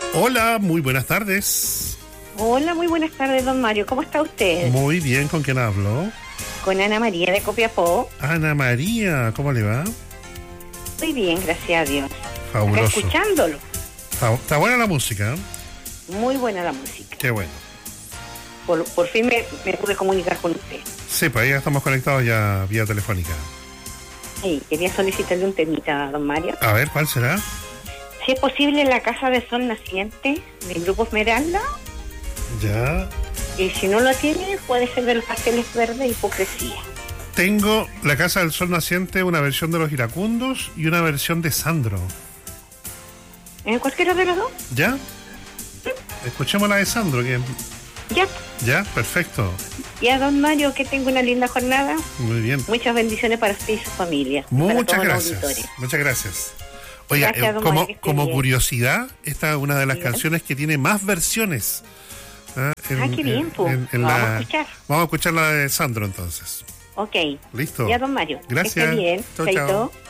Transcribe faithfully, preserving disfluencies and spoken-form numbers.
Hola, muy buenas tardes. Hola, muy buenas tardes, don Mario. ¿Cómo está usted? Muy bien, ¿con quién hablo? Con Ana María de Copiapó. Ana María, ¿cómo le va? Muy bien, gracias a Dios. Fabuloso. Acá escuchándolo. Está, está buena la música, ¿eh? Muy buena la música. Qué bueno. Por, por fin me, me pude comunicar con usted. Sí, pues ahí estamos conectados ya vía telefónica. Sí, quería solicitarle un temita, don Mario. A ver, ¿cuál será? Si es posible, la Casa de Sol Naciente del Grupo Esmeralda. Ya. Y si no lo tiene, puede ser de los Pasteles Verdes, Hipocresía. Tengo La Casa del Sol Naciente, una versión de Los Iracundos y una versión de Sandro. ¿En cualquiera de los dos? ¿Ya? Escuchemos la de Sandro, que... Ya. Ya, perfecto. Ya, don Mario, que tenga una linda jornada. Muy bien. Muchas bendiciones para usted y su familia. Muchas gracias. Muchas gracias. Oiga, Gracias, eh, como, Mario, como bien. curiosidad, esta es una de las Bien. canciones que tiene más versiones. ¿Ah? En, Ah, qué bien, en- pues. en- en Vamos la- a escuchar. Vamos a escuchar la de Sandro entonces. Ok. Listo. Ya, don Mario. Gracias. Que esté bien. Chau, Chaito. chao.